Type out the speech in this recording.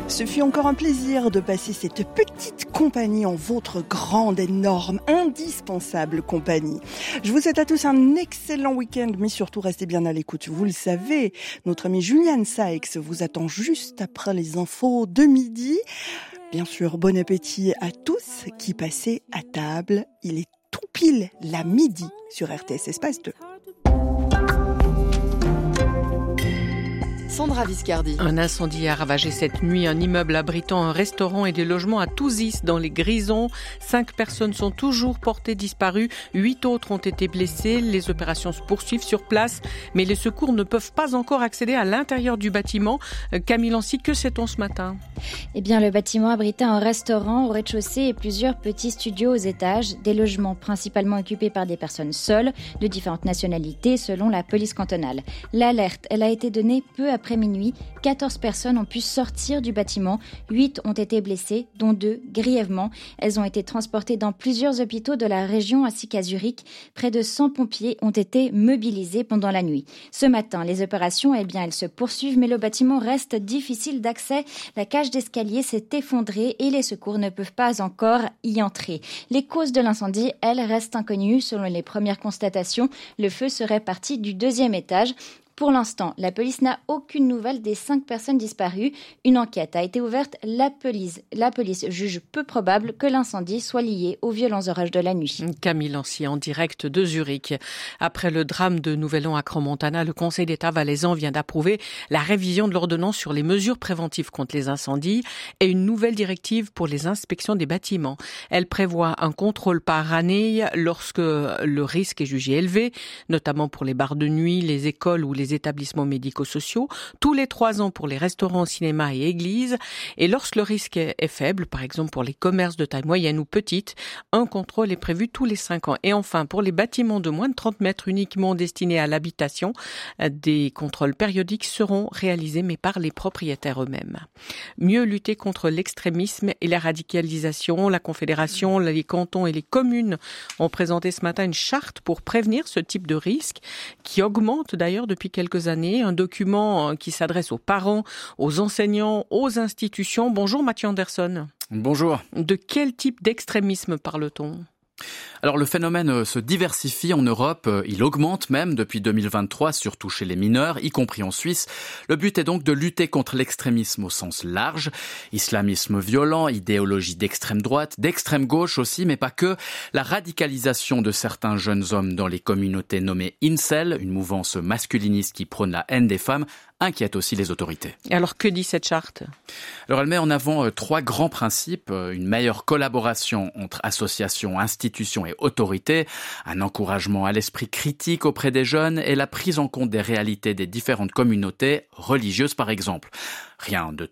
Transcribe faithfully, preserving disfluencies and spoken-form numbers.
Ce fut encore un plaisir de passer cette petite compagnie en votre grande, énorme, indispensable compagnie. Je vous souhaite à tous un excellent week-end, mais surtout restez bien à l'écoute. Vous le savez, notre ami Julian Sykes vous attend juste après les infos de midi. Bien sûr, bon appétit à tous qui passez à table. Il est tout pile la midi sur R T S Espace deux. Sandra Viscardi. Un incendie a ravagé cette nuit un immeuble abritant un restaurant et des logements à Touzis dans les Grisons. Cinq personnes sont toujours portées disparues. Huit autres ont été blessées. Les opérations se poursuivent sur place, mais les secours ne peuvent pas encore accéder à l'intérieur du bâtiment. Camille Lancy, que sait-on ce matin ? Eh bien, le bâtiment abritait un restaurant au rez-de-chaussée et plusieurs petits studios aux étages. Des logements principalement occupés par des personnes seules, de différentes nationalités, selon la police cantonale. L'alerte, elle a été donnée peu après Après minuit, quatorze personnes ont pu sortir du bâtiment. huit ont été blessées, dont deux grièvement. Elles ont été transportées dans plusieurs hôpitaux de la région ainsi qu'à Zurich. Près de cent pompiers ont été mobilisés pendant la nuit. Ce matin, les opérations, eh bien, elles se poursuivent, mais le bâtiment reste difficile d'accès. La cage d'escalier s'est effondrée et les secours ne peuvent pas encore y entrer. Les causes de l'incendie, elles, restent inconnues. Selon les premières constatations, le feu serait parti du deuxième étage. Pour l'instant, la police n'a aucune nouvelle des cinq personnes disparues. Une enquête a été ouverte. La police, la police juge peu probable que l'incendie soit lié aux violents orages de la nuit. Camille Lancy en direct de Zurich. Après le drame de Nouvel-An à Crans-Montana, le Conseil d'État valaisan vient d'approuver la révision de l'ordonnance sur les mesures préventives contre les incendies et une nouvelle directive pour les inspections des bâtiments. Elle prévoit un contrôle par année lorsque le risque est jugé élevé, notamment pour les bars de nuit, les écoles ou les établissements médico-sociaux, tous les trois ans pour les restaurants, cinémas et églises, et lorsque le risque est faible, par exemple pour les commerces de taille moyenne ou petite, un contrôle est prévu tous les cinq ans. Et enfin, pour les bâtiments de moins de trente mètres uniquement destinés à l'habitation, des contrôles périodiques seront réalisés, mais par les propriétaires eux-mêmes. Mieux lutter contre l'extrémisme et la radicalisation, la Confédération, les cantons et les communes ont présenté ce matin une charte pour prévenir ce type de risque qui augmente d'ailleurs depuis quelques années, un document qui s'adresse aux parents, aux enseignants, aux institutions. Bonjour Mathieu Anderson. Bonjour. De quel type d'extrémisme parle-t-on ? Alors le phénomène se diversifie en Europe, il augmente même depuis deux mille vingt-trois, surtout chez les mineurs, y compris en Suisse. Le but est donc de lutter contre l'extrémisme au sens large, islamisme violent, idéologie d'extrême droite, d'extrême gauche aussi, mais pas que. La radicalisation de certains jeunes hommes dans les communautés nommées incel, une mouvance masculiniste qui prône la haine des femmes, inquiète aussi les autorités. Alors que dit cette charte ? Alors elle met en avant trois grands principes, une meilleure collaboration entre associations, institutions et autorités, un encouragement à l'esprit critique auprès des jeunes et la prise en compte des réalités des différentes communautés religieuses par exemple. Rien de